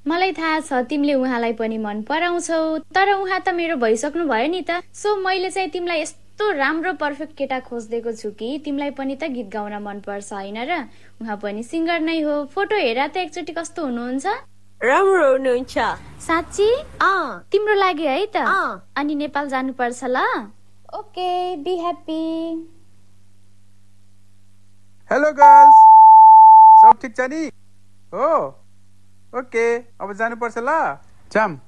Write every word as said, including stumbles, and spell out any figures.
मलाई थाहा छ तिमीले उहाँलाई पनि मन पराउँछौ, तर उहाँ त मेरो भइसक्नु भयो नि त। सो मैले चाहिँ तिमीलाई यस्तो राम्रो पर्फेक्ट केटा खोजिदिएको छु कि तिमीलाई पनि त गीत गाउन मन पर्छ हैन र? उहाँ पनि सिङ्गर नै हो। फोटो हेर त एकचोटि कस्तो हुनुहुन्छ। राम्रो हुनुहुन्छ। साँच्ची? अँ तिम्रो लागि है त? अँ अनि नेपाल जानुपर्छ ल। Okay, be happy. Hello girls, सब ठिक छ नि? हो ओके, अब जानुपर्छ ल। जाम।